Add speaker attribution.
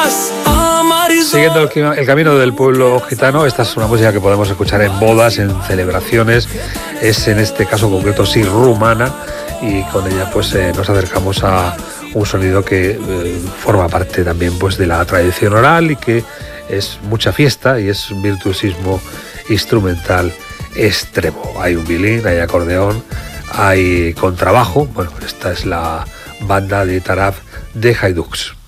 Speaker 1: Siguiendo el camino del pueblo gitano, esta es una música que podemos escuchar en bodas, en celebraciones, es en este caso concreto sí rumana, y con ella pues nos acercamos a un sonido que forma parte también pues de la tradición oral y que es mucha fiesta y es un virtuosismo instrumental extremo. Hay un violín, hay acordeón, hay contrabajo. Bueno, esta es la banda de Taraf de Haiduks.